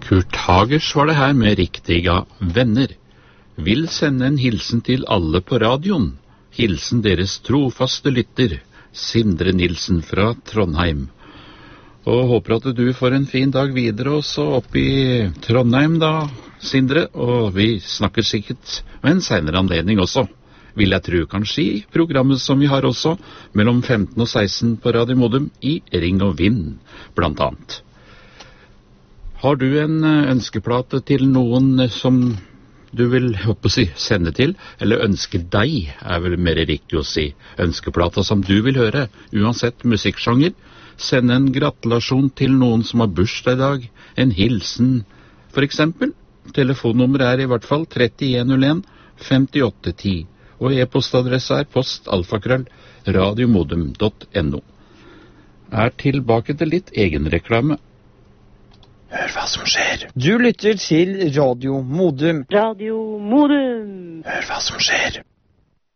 Kurt Hagers var det her med riktiga venner. Vil sende en hilsen til alle på radioen. Hilsen deres trofaste lytter, Sindre Nilsen fra Trondheim. Og håper at du får en fin dag videre også oppe i Trondheim da, Sindre. Og vi snakker sikkert med en senere anledning også, vil jeg tro, kanskje i programmet som vi har også, mellom 15 og 16 på Radio Modum i Ring og Vind, blant annet. Har du en ønskeplate til noen som du vil sende til, eller ønske deg, er vel mer riktig å si, ønskeplata som du vil høre, uansett musikksjanger? Send en gratulasjon til noen som har bursdag i dag, en hilsen, for eksempel. Telefonnummeret er i hvert fall 3101 5810, og e-postadresse er postalfakrøll.radiomodum.no. Er tilbake til litt egenreklame. Hør hva som skjer. Du lytter til Radio Modum. Radio Modum. Hør hva som skjer.